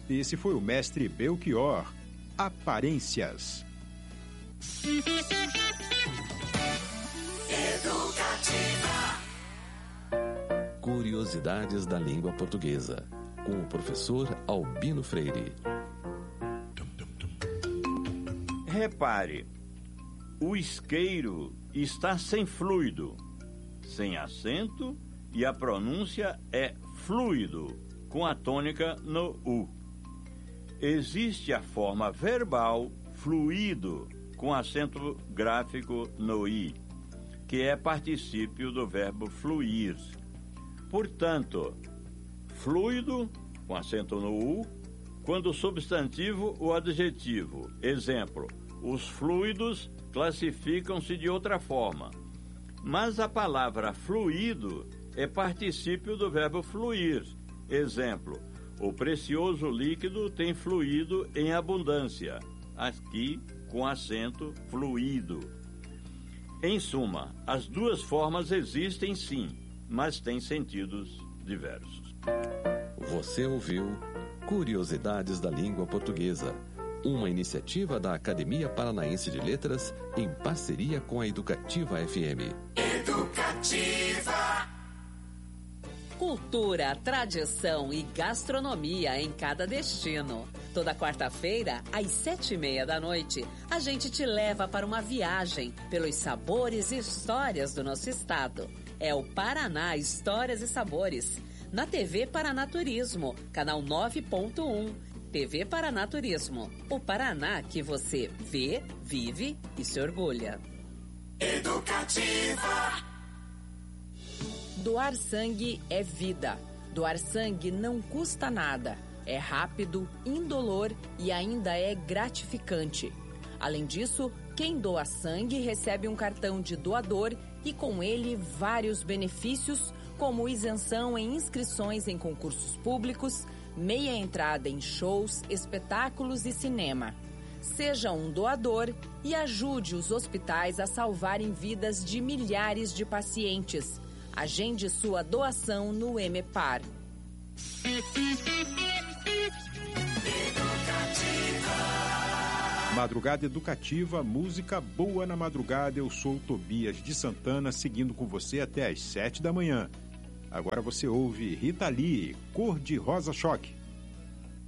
Esse foi o mestre Belchior, Aparências. Educativa. Curiosidades da língua portuguesa, com o professor Albino Freire. Repare, o isqueiro está sem fluido, sem acento, e a pronúncia é fluido, com a tônica no U. Existe a forma verbal fluido, com acento gráfico no I, que é particípio do verbo fluir. Portanto, fluido, com acento no U, quando o substantivo ou adjetivo. Exemplo, os fluidos classificam-se de outra forma. Mas a palavra fluido é particípio do verbo fluir. Exemplo, o precioso líquido tem fluído em abundância. Aqui, com acento fluido. Em suma, as duas formas existem sim, mas têm sentidos diversos. Você ouviu Curiosidades da Língua Portuguesa, uma iniciativa da Academia Paranaense de Letras em parceria com a Educativa FM. Educativa. Cultura, tradição e gastronomia em cada destino. Toda quarta-feira, às 19h30, a gente te leva para uma viagem pelos sabores e histórias do nosso estado. É o Paraná Histórias e Sabores, na TV Paraná Turismo, canal 9.1. TV Paraná Turismo, o Paraná que você vê, vive e se orgulha. Educativa. Doar sangue é vida. Doar sangue não custa nada. É rápido, indolor e ainda é gratificante. Além disso, quem doa sangue recebe um cartão de doador e com ele vários benefícios, como isenção em inscrições em concursos públicos, meia entrada em shows, espetáculos e cinema. Seja um doador e ajude os hospitais a salvarem vidas de milhares de pacientes. Agende sua doação no EMEPAR. Madrugada Educativa, música boa na madrugada. Eu sou o Tobias de Santana, seguindo com você até às 7 da manhã. Agora você ouve Rita Lee, Cor de Rosa Choque.